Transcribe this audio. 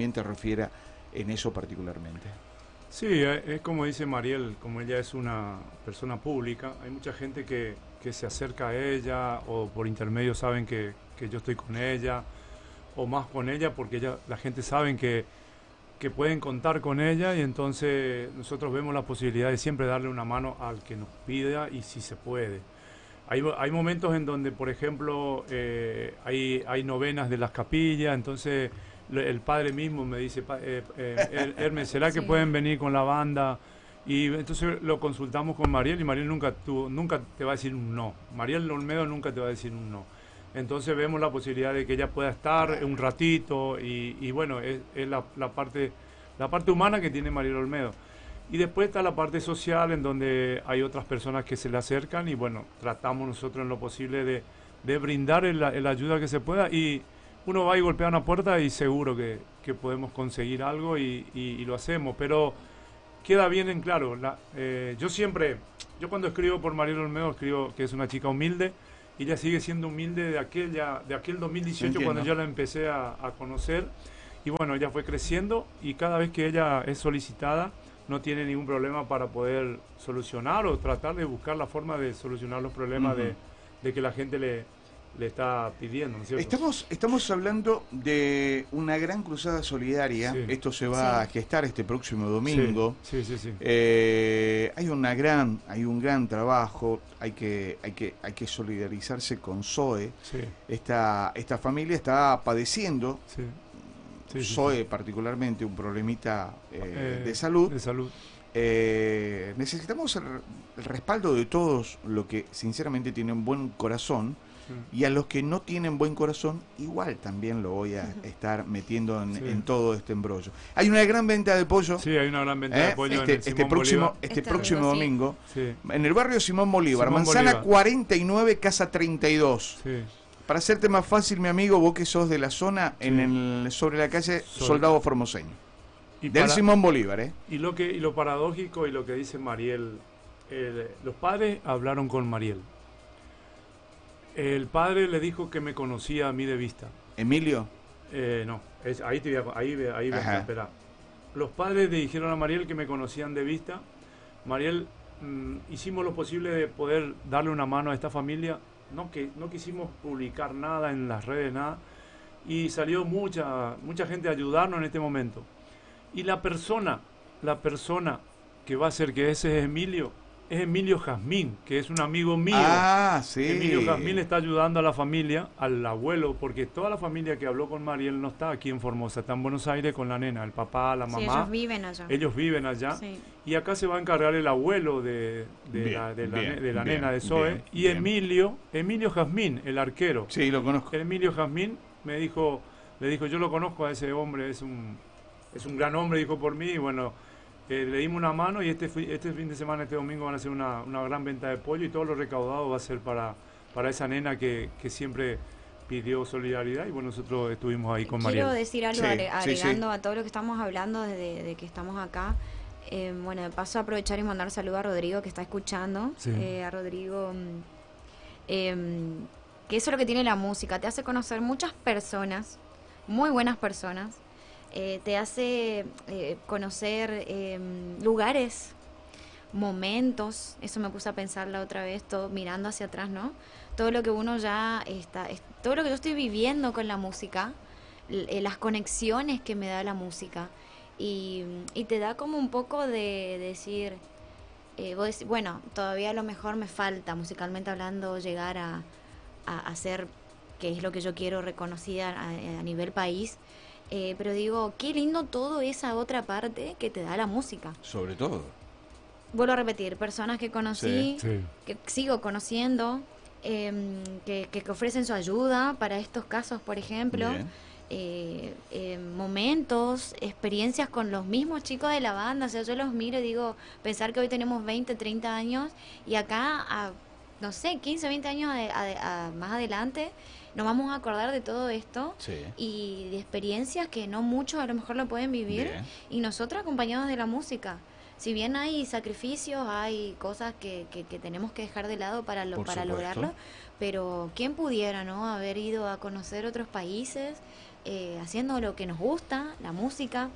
también te refiera en eso particularmente. Sí, es como dice Mariel, como ella es una persona pública, hay mucha gente que se acerca a ella o por intermedio saben que yo estoy con ella o más con ella porque la gente sabe que pueden contar con ella y entonces nosotros vemos la posibilidad de siempre darle una mano al que nos pida y si se puede. Hay momentos en donde, por ejemplo, hay novenas de las capillas, entonces el padre mismo me dice, Hermes, ¿será que Sí. pueden venir con la banda? Y entonces lo consultamos con Mariel y Mariel nunca te va a decir un no. Mariel Olmedo nunca te va a decir un no. Entonces vemos la posibilidad de que ella pueda estar un ratito y bueno, es la parte humana que tiene Mariel Olmedo. Y después está la parte social en donde hay otras personas que se le acercan y bueno, tratamos nosotros en lo posible de brindar la ayuda que se pueda y uno va y golpea una puerta y seguro que podemos conseguir algo y lo hacemos, pero queda bien en claro, yo cuando escribo por Mariel Olmedo escribo que es una chica humilde y ella sigue siendo humilde de aquel 2018 Entiendo. cuando yo la empecé a conocer y bueno, ella fue creciendo y cada vez que ella es solicitada no tiene ningún problema para poder solucionar o tratar de buscar la forma de solucionar los problemas de que la gente le está pidiendo, ¿no es cierto? Estamos hablando de una gran cruzada solidaria. Sí. Esto se va a gestar este próximo domingo. Sí, sí, sí. Hay un gran trabajo. Hay que solidarizarse con Zoe. Sí, Esta familia está padeciendo, sí. Sí, sí, Zoe sí. particularmente, un problemita de salud. De salud. Necesitamos el respaldo de todos los que sinceramente tienen buen corazón. Sí. Y a los que no tienen buen corazón, igual también lo voy a estar metiendo en todo este embrollo. Hay una gran venta de pollo. Sí, hay una gran venta de pollo en el Este Simón próximo, Bolívar. este Este próximo domingo, domingo, Sí, en el barrio Simón Bolívar, Simón manzana Bolívar. 49, casa 32. sí. Para hacerte más fácil, mi amigo, vos que sos de la zona, sobre la calle Soldado Formoseño. Y, Del Simón Bolívar, y lo paradójico y lo que dice Mariel, los padres hablaron con Mariel. El padre le dijo que me conocía a mí de vista. Emilio. No, ahí te voy a Ajá. esperar. Los padres le dijeron a Mariel que me conocían de vista. Mariel, hicimos lo posible de poder darle una mano a esta familia. No quisimos publicar nada en las redes, nada. Y salió mucha gente a ayudarnos en este momento. Y la persona que va a ser que ese es Emilio Jazmín, que es un amigo mío. Ah, sí. Emilio Jazmín le está ayudando a la familia, al abuelo, porque toda la familia que habló con Mariel no está aquí en Formosa, está en Buenos Aires con la nena, el papá, la Sí, mamá. ellos viven allá. Ellos viven allá. Sí. Y acá se va a encargar el abuelo de Bien, la bien, nena de Zoe. bien, Y bien. Emilio Jazmín, el arquero. Sí, lo conozco. Emilio Jazmín le dijo, yo lo conozco a ese hombre, es un gran hombre, dijo por mí, y bueno, le dimos una mano y este fin de semana, este domingo van a hacer una gran venta de pollo y todo lo recaudado va a ser para esa nena que siempre pidió solidaridad y bueno, nosotros estuvimos ahí con Mariel. Quiero decir algo Sí, agregando sí. a todo lo que estamos hablando desde que estamos acá. Bueno, de paso aprovechar y mandar saludo a Rodrigo que está escuchando. Sí. A Rodrigo, que eso es lo que tiene la música, te hace conocer muchas personas, muy buenas personas, te hace conocer lugares, momentos, eso me puse a pensar la otra vez, todo mirando hacia atrás, ¿no? Todo lo que uno ya todo lo que yo estoy viviendo con la música, las conexiones que me da la música y te da como un poco de decir, vos decís, bueno, todavía a lo mejor me falta musicalmente hablando llegar a hacer, que es lo que yo quiero, reconocida a nivel país, pero digo, qué lindo todo esa otra parte que te da la música. Sobre todo. Vuelvo a repetir, personas que conocí, Sí. que sigo conociendo, que ofrecen su ayuda para estos casos, por ejemplo. Bien. Momentos, experiencias con los mismos chicos de la banda. O sea, yo los miro y digo, pensar que hoy tenemos 20, 30 años y acá, no sé, 15, 20 años más adelante, nos vamos a acordar de todo esto Sí. y de experiencias que no muchos a lo mejor lo pueden vivir Bien. y nosotros acompañados de la música. Si bien hay sacrificios, hay cosas que tenemos que dejar de lado para Por supuesto. lograrlo, pero quién pudiera, ¿no? Haber ido a conocer otros países, haciendo lo que nos gusta, la música.